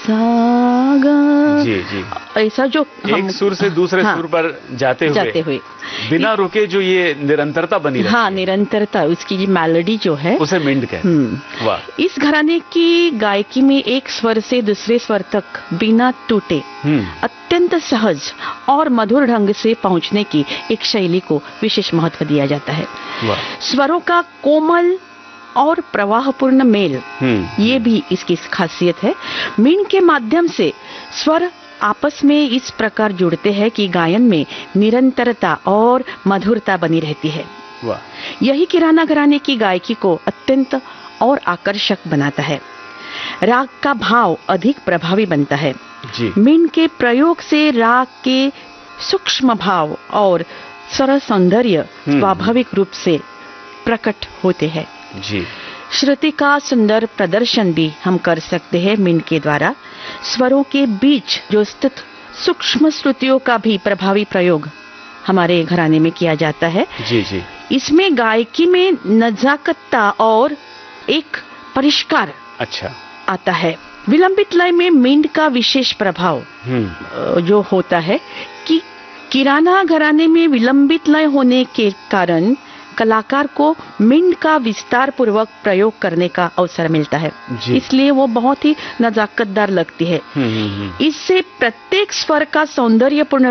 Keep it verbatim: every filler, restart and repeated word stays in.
सा गा, जी जी, ऐसा जो एक सुर से दूसरे हाँ, सुर पर जाते हुए जाते हुए बिना रुके जो ये निरंतरता बनी रहती हाँ है, निरंतरता, उसकी जो मेलोडी जो है उसे मिंड कहते हैं। हम्म वाह। इस घराने की गायकी में एक स्वर से दूसरे स्वर तक बिना टूटे हम्म अत्यंत सहज और मधुर ढंग से पहुंचने की एक शैली को विशेष महत्व दिया जाता है। वाह। स्वरों का कोमल और प्रवाहपूर्ण मेल, हम्म ये भी इसकी खासियत है। मीण के माध्यम से स्वर आपस में इस प्रकार जुड़ते हैं कि गायन में निरंतरता और मधुरता बनी रहती है। वाह। यही किराना घराने की गायकी को अत्यंत और आकर्षक बनाता है। राग का भाव अधिक प्रभावी बनता है। जी। मीण के प्रयोग से राग के सूक्ष्म भाव और स्वर सौंदर्य स्वाभाविक रूप से प्रकट होते हैं। जी। श्रुति का सुंदर प्रदर्शन भी हम कर सकते हैं मीण के द्वारा। स्वरों के बीच जो स्थित सूक्ष्म श्रुतियों का भी प्रभावी प्रयोग हमारे घराने में किया जाता है। जी जी। इसमें गायकी में नजाकतता और एक परिष्कार अच्छा आता है। विलंबित लय में मीण का विशेष प्रभाव जो होता है कि किराना घराने में विलंबित लय होने के कारण कलाकार को मीण का विस्तार पूर्वक प्रयोग करने का अवसर मिलता है, इसलिए वो बहुत ही नजाकतदार लगती है। इससे प्रत्येक स्वर का सौंदर्यपूर्ण